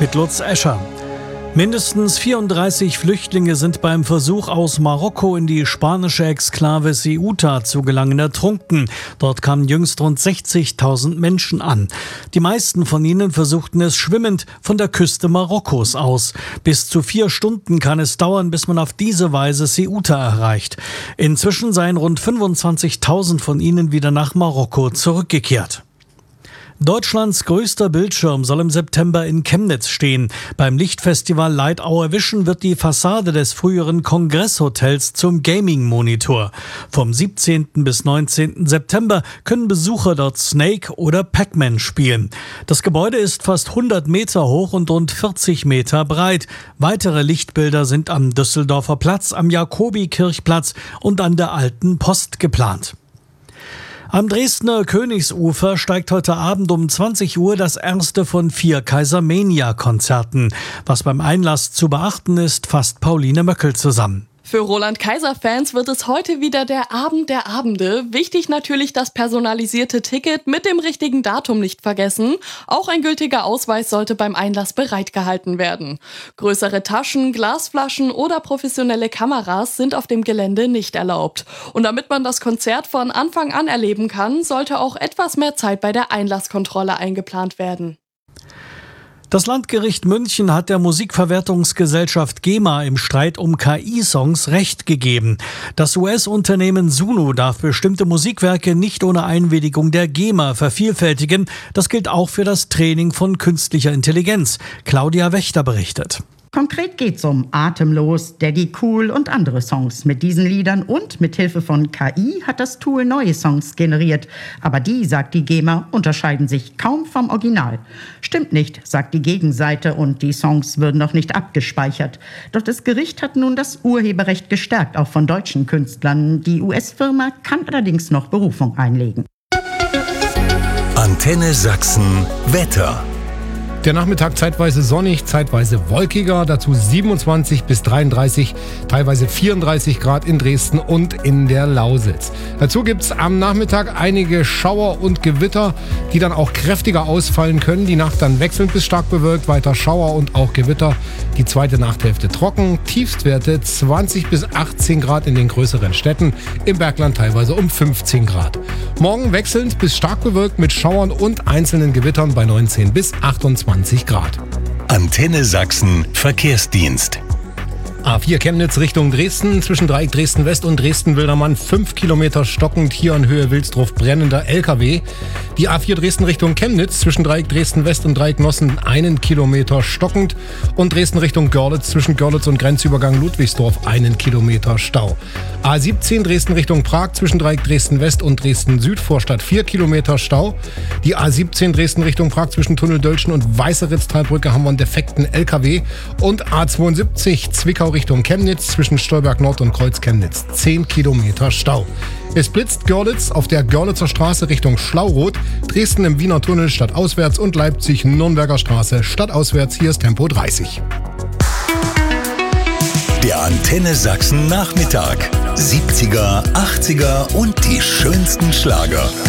mit Lutz Escher. Mindestens 34 Flüchtlinge sind beim Versuch, aus Marokko in die spanische Exklave Ceuta zu gelangen, ertrunken. Dort kamen jüngst rund 60.000 Menschen an. Die meisten von ihnen versuchten es schwimmend von der Küste Marokkos aus. Bis zu 4 Stunden kann es dauern, bis man auf diese Weise Ceuta erreicht. Inzwischen seien rund 25.000 von ihnen wieder nach Marokko zurückgekehrt. Deutschlands größter Bildschirm soll im September in Chemnitz stehen. Beim Lichtfestival Light Hour Vision wird die Fassade des früheren Kongresshotels zum Gaming-Monitor. Vom 17. bis 19. September können Besucher dort Snake oder Pac-Man spielen. Das Gebäude ist fast 100 Meter hoch und rund 40 Meter breit. Weitere Lichtbilder sind am Düsseldorfer Platz, am Jakobikirchplatz und an der Alten Post geplant. Am Dresdner Königsufer steigt heute Abend um 20 Uhr das erste von 4 Kaisermania-Konzerten. Was beim Einlass zu beachten ist, fasst Pauline Möckel zusammen. Für Roland-Kaiser-Fans wird es heute wieder der Abend der Abende. Wichtig natürlich das personalisierte Ticket mit dem richtigen Datum nicht vergessen. Auch ein gültiger Ausweis sollte beim Einlass bereitgehalten werden. Größere Taschen, Glasflaschen oder professionelle Kameras sind auf dem Gelände nicht erlaubt. Und damit man das Konzert von Anfang an erleben kann, sollte auch etwas mehr Zeit bei der Einlasskontrolle eingeplant werden. Das Landgericht München hat der Musikverwertungsgesellschaft GEMA im Streit um KI-Songs Recht gegeben. Das US-Unternehmen Suno darf bestimmte Musikwerke nicht ohne Einwilligung der GEMA vervielfältigen. Das gilt auch für das Training von künstlicher Intelligenz. Claudia Wächter berichtet. Konkret geht's um Atemlos, Daddy Cool und andere Songs. Mit diesen Liedern und mit Hilfe von KI hat das Tool neue Songs generiert. Aber die, sagt die GEMA, unterscheiden sich kaum vom Original. Stimmt nicht, sagt die Gegenseite, und die Songs würden noch nicht abgespeichert. Doch das Gericht hat nun das Urheberrecht gestärkt, auch von deutschen Künstlern. Die US-Firma kann allerdings noch Berufung einlegen. Antenne Sachsen Wetter. Der Nachmittag zeitweise sonnig, zeitweise wolkiger, dazu 27 bis 33, teilweise 34 Grad in Dresden und in der Lausitz. Dazu gibt's am Nachmittag einige Schauer und Gewitter, die dann auch kräftiger ausfallen können. Die Nacht dann wechselnd bis stark bewölkt, weiter Schauer und auch Gewitter. Die zweite Nachthälfte trocken, Tiefstwerte 20 bis 18 Grad in den größeren Städten, im Bergland teilweise um 15 Grad. Morgen wechselnd bis stark bewölkt mit Schauern und einzelnen Gewittern bei 19 bis 28 Grad. Antenne Sachsen Verkehrsdienst. A4 Chemnitz Richtung Dresden, zwischen Dreieck Dresden-West und Dresden-Wildermann 5 Kilometer stockend, hier in Höhe Wilsdruf brennender LKW. Die A4 Dresden Richtung Chemnitz, zwischen Dreieck Dresden-West und Dreieck Nossen 1 Kilometer stockend und Dresden Richtung Görlitz, zwischen Görlitz und Grenzübergang Ludwigsdorf 1 Kilometer Stau. A17 Dresden Richtung Prag, zwischen Dreieck Dresden-West und Dresden-Süd, Vorstadt 4 Kilometer Stau. Die A17 Dresden Richtung Prag, zwischen Tunnel Dölschen und Weißeritztalbrücke haben wir einen defekten LKW. Und A72 Zwickau Richtung Chemnitz, zwischen Stolberg Nord und Kreuz Chemnitz 10 Kilometer Stau. Es blitzt Görlitz auf der Görlitzer Straße Richtung Schlauroth, Dresden im Wiener Tunnel stadtauswärts und Leipzig Nürnberger Straße stadtauswärts. Hier ist Tempo 30. Der Antenne Sachsen Nachmittag. 70er, 80er und die schönsten Schlager.